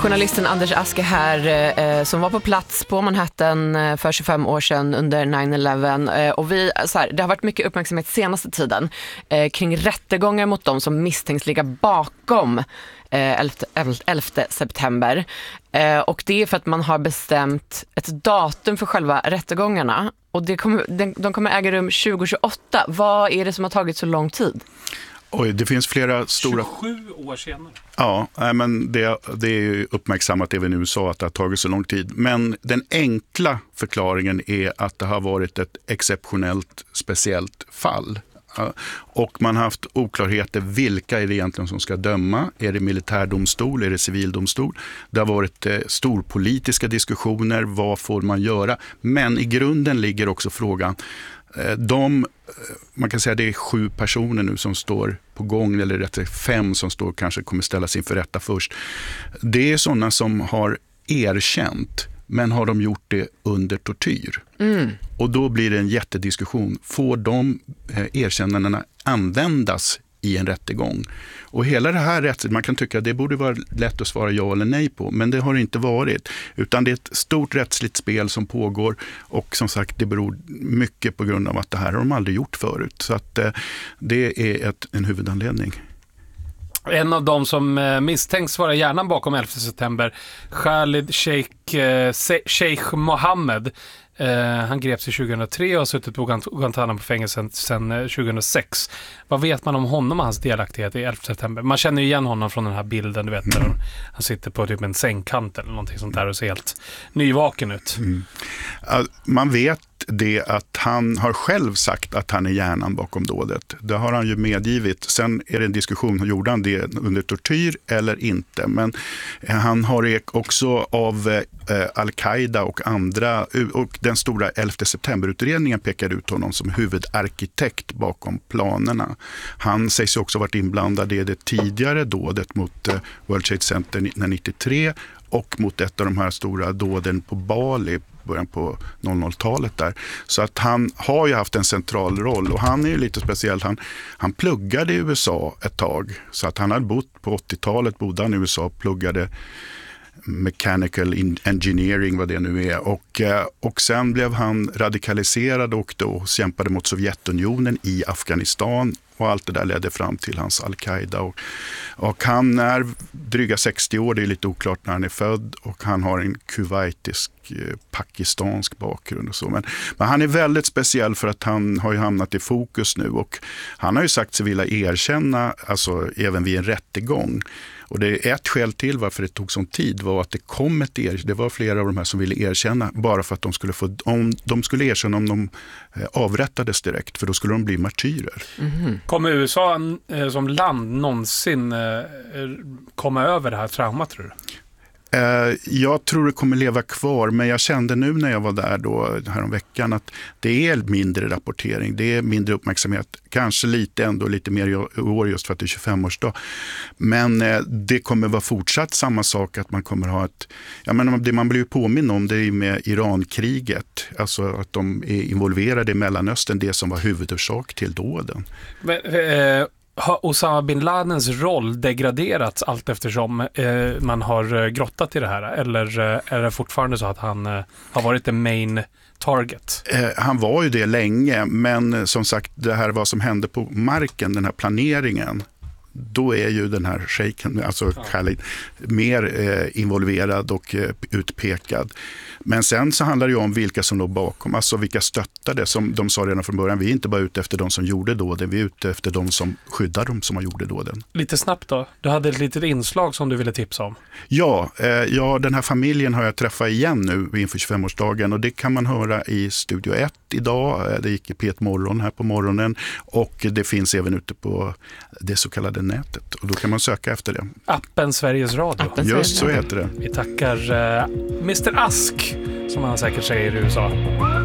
Journalisten Anders Aske här som var på plats på Manhattan för 25 år sedan under 9/11 och det har varit mycket uppmärksamhet senaste tiden kring rättegångar mot dem som misstänks ligga bakom 11 september och det är för att man har bestämt ett datum för själva rättegångarna och de kommer äga rum 2028. Vad är det som har tagit så lång tid? Oj, det finns flera stora... 27 år senare. Ja, men det är ju uppmärksammat även i USA att det har tagit så lång tid. Men den enkla förklaringen är att det har varit ett exceptionellt speciellt fall. Och man har haft oklarheter, vilka är det egentligen som ska döma? Är det militärdomstol? Är det civildomstol? Det har varit storpolitiska diskussioner, vad får man göra? Men i grunden ligger också frågan, man kan säga att det är 7 personer nu som står på gång, eller rätt sagt 5 som kanske kommer ställas inför rätta först. Det är sådana som har erkänt, men har de gjort det under tortyr? Och då blir det en jättediskussion. Får de erkännandena användas i en rättegång? Och hela det här man kan tycka att det borde vara lätt att svara ja eller nej på, men det har det inte varit. Utan det är ett stort rättsligt spel som pågår och som sagt det beror mycket på grund av att det här har de aldrig gjort förut. Så att det är en huvudanledning. En av de som misstänks vara hjärnan bakom 11 september, Khalid Sheikh Mohammed. Han greps 2003 och har suttit på Guantanamo-fängelsen sedan 2006. Vad vet man om honom och hans delaktighet i 11 september? Man känner ju igen honom från den här bilden, du vet, där han sitter på typ en sängkant eller någonting sånt där och ser helt nyvaken ut. Man vet det att han har själv sagt att han är hjärnan bakom dådet. Det har han ju medgivit. Sen är det en diskussion, gjorde han det under tortyr eller inte? Men han har också av Al-Qaida och andra, och den stora 11 september-utredningen pekar ut honom som huvudarkitekt bakom planerna. Han sägs också ha varit inblandad i det tidigare dådet mot World Trade Center 1993 och mot ett av de här stora dåden på Bali början på 00-talet där. Så att han har ju haft en central roll och han är ju lite speciell. Han pluggade i USA ett tag, så att han hade bott på 80-talet, bodde han i USA och pluggade mechanical engineering, vad det nu är. Och sen blev han radikaliserad och då kämpade mot Sovjetunionen i Afghanistan. Och allt det där ledde fram till hans Al-Qaida. Och han är dryga 60 år, det är lite oklart när han är född. Och han har en kuwaitisk, pakistansk bakgrund och så. Men han är väldigt speciell för att han har ju hamnat i fokus nu. Och han har ju sagt sig vilja erkänna, alltså även vid en rättegång. Och det är ett skäl till varför det tog sån tid var att det var flera av de här som ville erkänna bara för att de skulle erkänna om de avrättades direkt, för då skulle de bli martyrer. Kommer USA som land någonsin komma över det här traumat, tror du? Jag tror det kommer leva kvar, men jag kände nu när jag var där då häromveckan att det är mindre rapportering, det är mindre uppmärksamhet, kanske lite mer i år just för att det är 25-årsdag. Men det kommer vara fortsatt samma sak, att man kommer ha det man blir ju påminn om det är med Irankriget, alltså att de är involverade i Mellanöstern, det som var huvudorsak till dåden. Men, har Osama bin Ladens roll degraderats allt eftersom man har grottat i det här? Eller är det fortfarande så att han har varit the main target? Han var ju det länge, men som sagt, det här vad som hände på marken, den här planeringen, då är ju den här shejken, alltså Khalid, mer involverad och utpekad. Men sen så handlar det ju om vilka som låg bakom, alltså vilka stöttade. Som de sa redan från början, vi är inte bara ute efter de som gjorde dåden, vi är ute efter de som skyddar dem som har gjort dåden. Lite snabbt då, du hade ett litet inslag som du ville tipsa om. Ja, den här familjen har jag träffat igen nu inför 25-årsdagen och det kan man höra i Studio 1 idag. Det gick i P1 Morgon här på morgonen och det finns även ute på det så kallade nätet och då kan man söka efter det. Appen Sveriges Radio. Just så heter det. Vi tackar Mr. Ask, som han säkert säger i USA.